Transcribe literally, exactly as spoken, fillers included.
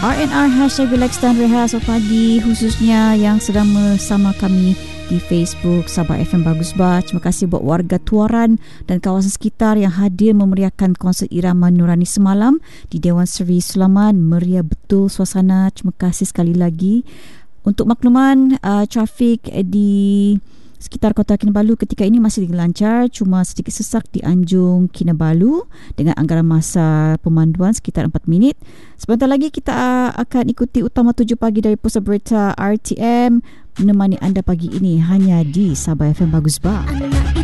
R and R hashtag relax dan rehat pagi, khususnya yang sedang bersama kami di Facebook Sabah F M Bagus Bah. Terima kasih buat warga Tuaran dan kawasan sekitar yang hadir memeriahkan konsert irama Nurani semalam di Dewan Seri Sulaman. Meriah betul suasana. Terima kasih sekali lagi. Untuk makluman, uh, trafik di sekitar Kota Kinabalu ketika ini masih lancar, cuma sedikit sesak di Anjung Kinabalu dengan anggaran masa pemanduan sekitar empat minit. Sebentar lagi kita akan ikuti Utama tujuh pagi dari Pusat Berita R T M menemani anda pagi ini hanya di Sabah F M Bagus Bah.